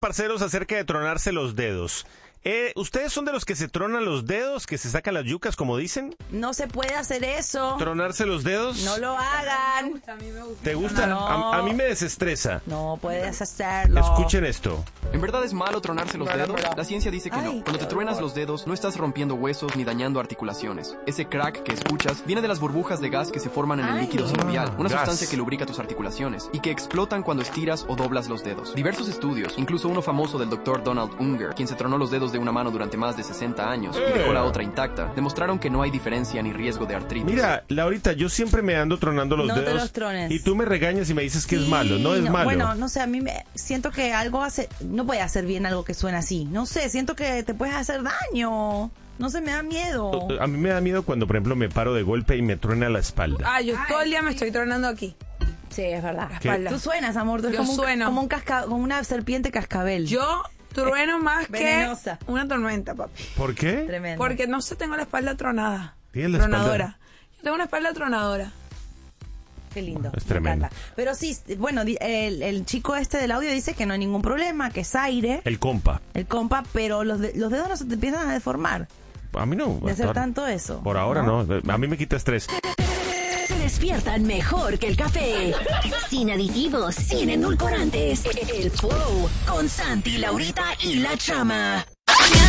Parceros, acerca de tronarse los dedos. ¿Ustedes son de los que se tronan los dedos, que se sacan las yucas, como dicen? No se puede hacer eso. ¿Tronarse los dedos? No lo hagan. A mí me gusta. ¿Te gusta? No. A mí me desestresa. No puedes hacerlo. Escuchen esto. ¿En verdad es malo tronarse los dedos? La ciencia dice que no. Ay. Cuando te truenas los dedos, no estás rompiendo huesos ni dañando articulaciones. Ese crack que escuchas viene de las burbujas de gas que se forman en el Ay. líquido sinovial, una Gas. sustancia que lubrica tus articulaciones y que explotan cuando estiras o doblas los dedos. Diversos estudios, incluso uno famoso del Dr. Donald Unger, quien se tronó los dedos de una mano durante más de 60 años y dejó la otra intacta, demostraron que no hay diferencia ni riesgo de artritis. Mira, Laurita, yo siempre me ando tronando los No te dedos. los trones. Y tú me regañas y me dices que es Sí, malo. No es malo. Bueno, no sé, siento que algo hace... No puede hacer bien algo que suena así. No sé, siento que te puedes hacer daño. No sé, me da miedo. A mí me da miedo cuando, por ejemplo, me paro de golpe y me truena la espalda. Ah, yo todo el día me estoy tronando aquí. Sí, es verdad. ¿Qué? Espalda. Tú suenas, amor. Tú eres Yo como, sueno. como una serpiente cascabel. Yo trueno más Venenosa. que una tormenta, papi. ¿Por qué? Tremendo. Porque no sé, tengo la espalda tronada. ¿Tienes la Tronadora. espalda? Yo tengo una espalda tronadora. Qué lindo. Es me tremendo. encanta. Pero sí, bueno, el chico este del audio dice que no hay ningún problema, que es aire, El compa. el compa, pero los dedos no se te empiezan a deformar A mí no. de hacer Hasta- tanto eso. Por ahora no. A mí me quita estrés. Te despiertan mejor que el café. Sin aditivos, sin edulcorantes. El Flow con Santi, Laurita y La Chama.